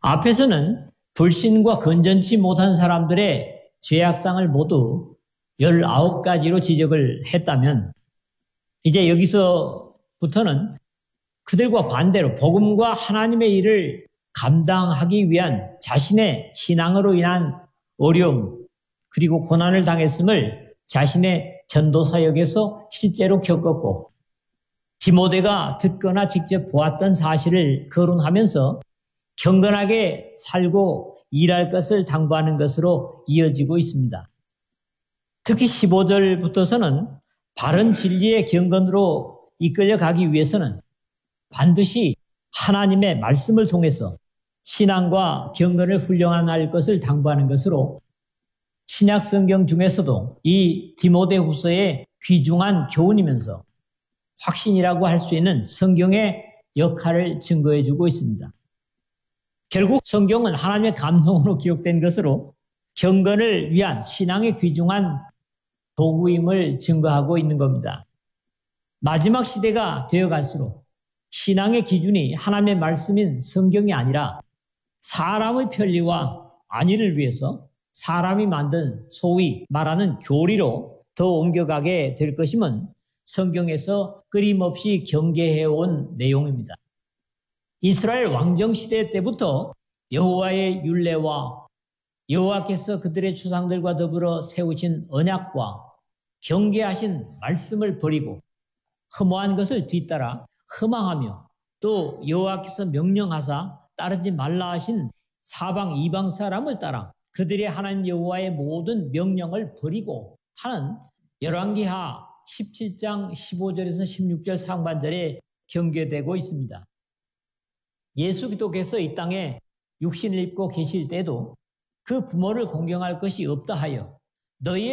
앞에서는 불신과 건전치 못한 사람들의 죄악상을 모두 19가지로 지적을 했다면 이제 여기서부터는 그들과 반대로 복음과 하나님의 일을 감당하기 위한 자신의 신앙으로 인한 어려움 그리고 고난을 당했음을 자신의 전도 사역에서 실제로 겪었고 디모데가 듣거나 직접 보았던 사실을 거론하면서 경건하게 살고 일할 것을 당부하는 것으로 이어지고 있습니다. 특히 15절부터서는 바른 진리의 경건으로 이끌려 가기 위해서는 반드시 하나님의 말씀을 통해서 신앙과 경건을 훈련할 것을 당부하는 것으로 신약 성경 중에서도 이 디모데후서의 귀중한 교훈이면서 확신이라고 할 수 있는 성경의 역할을 증거해 주고 있습니다. 결국 성경은 하나님의 감동으로 기록된 것으로 경건을 위한 신앙의 귀중한 도구임을 증거하고 있는 겁니다. 마지막 시대가 되어갈수록 신앙의 기준이 하나님의 말씀인 성경이 아니라 사람의 편리와 안위를 위해서 사람이 만든 소위 말하는 교리로 더 옮겨가게 될 것임은 성경에서 끊임없이 경계해온 내용입니다. 이스라엘 왕정시대 때부터 여호와의 율례와 여호와께서 그들의 조상들과 더불어 세우신 언약과 경계하신 말씀을 버리고 허무한 것을 뒤따라 허망하며 또 여호와께서 명령하사 따르지 말라 하신 사방 이방 사람을 따라 그들의 하나님 여호와의 모든 명령을 버리고 하는 열왕기하 17장 15절에서 16절 상반절에 경계되고 있습니다. 예수 그리스도께서 이 땅에 육신을 입고 계실 때도 그 부모를 공경할 것이 없다 하여 너희의